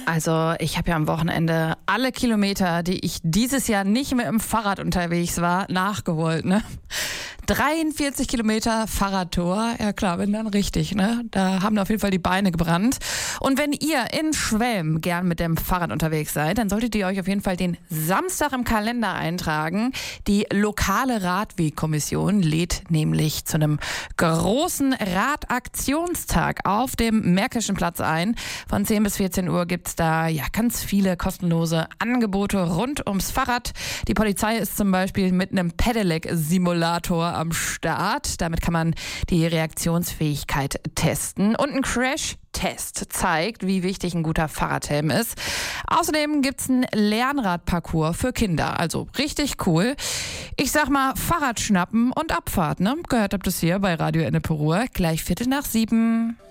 Also ich habe ja am Wochenende alle Kilometer, die ich dieses Jahr nicht mit dem Fahrrad unterwegs war, nachgeholt, ne? 43 Kilometer Fahrradtour, ja klar, bin dann richtig, ne? Da haben auf jeden Fall die Beine gebrannt. Und wenn ihr in Schwelm gern mit dem Fahrrad unterwegs seid, dann solltet ihr euch auf jeden Fall den Samstag im Kalender eintragen. Die lokale Radwegkommission lädt nämlich zu einem großen Radaktionstag auf dem Märkischen Platz ein. Von 10 bis 14 Uhr gibt's da ja ganz viele kostenlose Angebote rund ums Fahrrad. Die Polizei ist zum Beispiel mit einem Pedelec-Simulator am Start. Damit kann man die Reaktionsfähigkeit testen. Und ein Crash-Test zeigt, wie wichtig ein guter Fahrradhelm ist. Außerdem gibt's einen Lernradparcours für Kinder. Also richtig cool. Ich sag mal, Fahrrad schnappen und Abfahrt, ne? Gehört habt ihr das hier bei Radio Ennepe Ruhr. Gleich 7:15.